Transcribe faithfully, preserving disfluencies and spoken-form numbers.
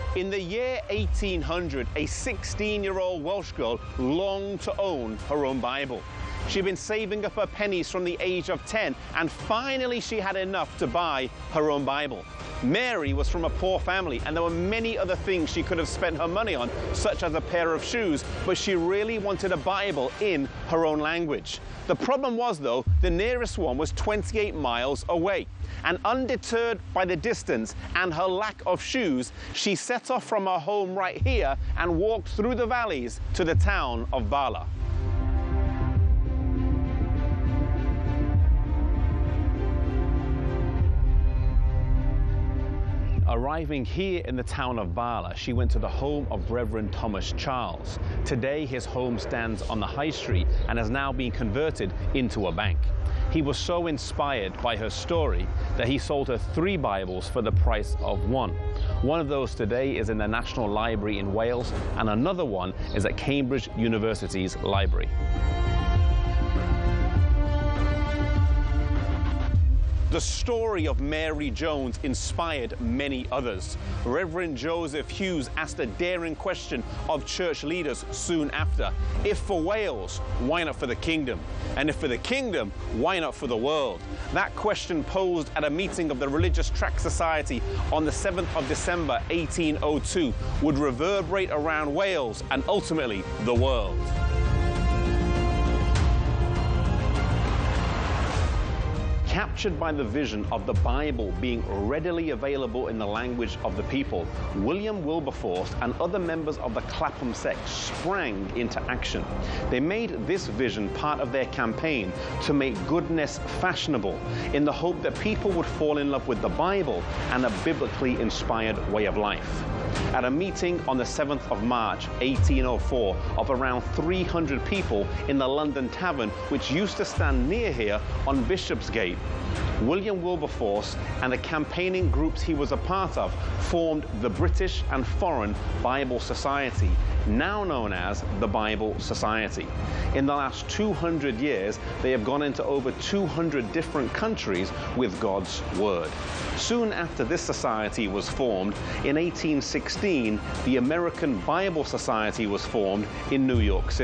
In the year eighteen hundred, a sixteen-year-old Welsh girl longed to own her own Bible. She'd been saving up her pennies from the age of ten, and finally she had enough to buy her own Bible. Mary was from a poor family, and there were many other things she could have spent her money on, such as a pair of shoes, but she really wanted a Bible in her own language. The problem was, though, the nearest one was twenty-eight miles away. And undeterred by the distance and her lack of shoes, she set off from her home right here and walked through the valleys to the town of Bala. Arriving here in the town of Bala, she went to the home of Reverend Thomas Charles. Today, his home stands on the high street and has now been converted into a bank. He was so inspired by her story that he sold her three Bibles for the price of one. One of those today is in the National Library in Wales, and another one is at Cambridge University's library. The story of Mary Jones inspired many others. Reverend Joseph Hughes asked a daring question of church leaders soon after. If for Wales, why not for the kingdom? And if for the kingdom, why not for the world? That question posed at a meeting of the Religious Tract Society on the seventh of December eighteen oh two would reverberate around Wales and ultimately the world. Captured by the vision of the Bible being readily available in the language of the people, William Wilberforce and other members of the Clapham sect sprang into action. They made this vision part of their campaign to make goodness fashionable, in the hope that people would fall in love with the Bible and a biblically inspired way of life. At a meeting on the seventh of March eighteen oh four of around three hundred people in the London Tavern, which used to stand near here on Bishopsgate, William Wilberforce and the campaigning groups he was a part of formed the British and Foreign Bible Society, now known as the Bible Society. In the last two hundred years, they have gone into over two hundred different countries with God's Word. Soon after this society was formed, in eighteen sixteen, the American Bible Society was formed in New York City.